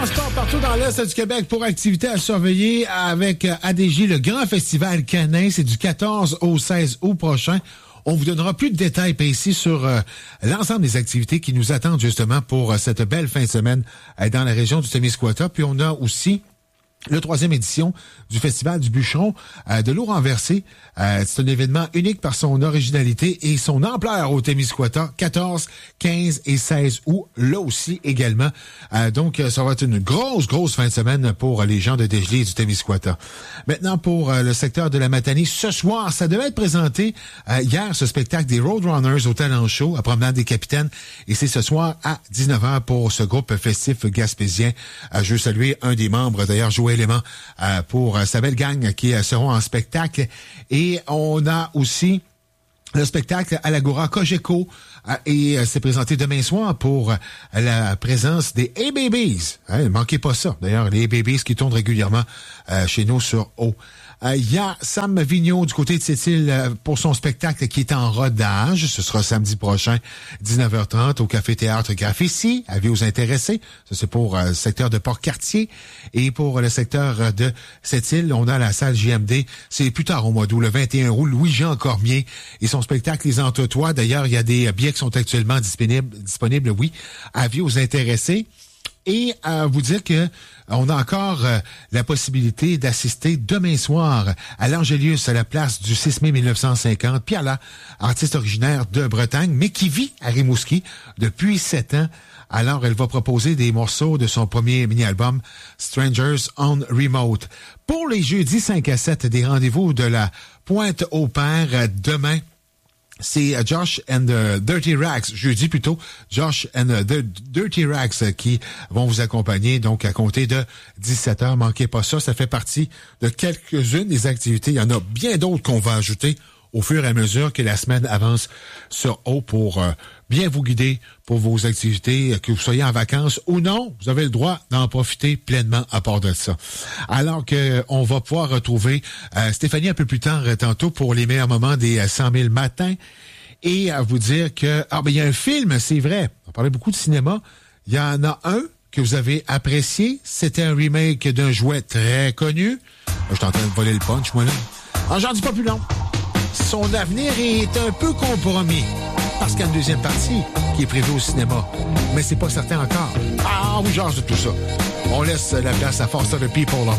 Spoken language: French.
Sport partout dans l'Est du Québec pour activités à surveiller avec ADJ, le grand festival canin. C'est du 14 au 16 août prochain. On vous donnera plus de détails ici sur l'ensemble des activités qui nous attendent justement pour cette belle fin de semaine dans la région du Témiscouata. Puis on a aussi le 3e édition du Festival du Bûcheron de l'eau renversée. C'est un événement unique par son originalité et son ampleur au Témiscouata, 14, 15 et 16 août, là aussi également. Donc, ça va être une grosse fin de semaine pour les gens de Dégelé et du Témiscouata. Maintenant, pour le secteur de la Matanie, ce soir, ça devait être présenté hier, ce spectacle des Roadrunners au Talent Show à Promenade des Capitaines. Et c'est ce soir à 19h pour ce groupe festif gaspésien. Je veux saluer un des membres, d'ailleurs, Joël Élément, pour sa belle gang qui seront en spectacle. Et on a aussi le spectacle à l'Agora Cogeco et c'est présenté demain soir pour la présence des A-Babies. Ne manquez pas ça. D'ailleurs, les A-Babies qui tournent régulièrement chez nous sur O. Il y a Sam Vigneault du côté de Sept-Îles pour son spectacle qui est en rodage. Ce sera samedi prochain, 19h30 au Café Théâtre Graffiti. Avez-vous intéressé? Ça, c'est pour le secteur de Port-Cartier. Et pour le secteur de Sept-Îles, on a la salle JMD. C'est plus tard au mois d'août, le 21 août, Louis-Jean Cormier et son spectacle Les Entretoits. D'ailleurs, il y a des billets qui sont actuellement disponibles, oui. Avez-vous intéressé? Et vous dire que on a encore la possibilité d'assister demain soir à l'Angélius à la place du 6 mai 1950. Pierre là, artiste originaire de Bretagne, mais qui vit à Rimouski depuis 7 ans. Alors, elle va proposer des morceaux de son premier mini-album Strangers on Remote. Pour les jeudis 5 à 7, des rendez-vous de la Pointe-au-Père demain. C'est Josh and the Dirty Rags, jeudi plutôt, Josh and the Dirty Rags qui vont vous accompagner donc à compter de 17h. Manquez pas ça, ça fait partie de quelques-unes des activités. Il y en a bien d'autres qu'on va ajouter au fur et à mesure que la semaine avance sur eau pour bien vous guider pour vos activités, que vous soyez en vacances ou non, vous avez le droit d'en profiter pleinement à part de ça. Alors que on va pouvoir retrouver Stéphanie un peu plus tard tantôt pour les meilleurs moments des 100 000 matins et à vous dire que il y a un film, c'est vrai, on parlait beaucoup de cinéma, il y en a un que vous avez apprécié, c'était un remake d'un jouet très connu. Je suis en train de voler le punch, moi là. Alors, j'en dis pas plus long. Son avenir est un peu compromis parce qu'il y a une deuxième partie qui est prévue au cinéma. Mais c'est pas certain encore. Ah, on vous jase de tout ça. On laisse la place à Foster the People.